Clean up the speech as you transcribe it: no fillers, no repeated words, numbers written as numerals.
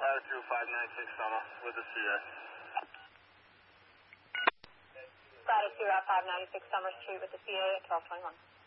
Latitude 596 Summer with the CA. Latitude 596 Summer Street with the CA at 1221.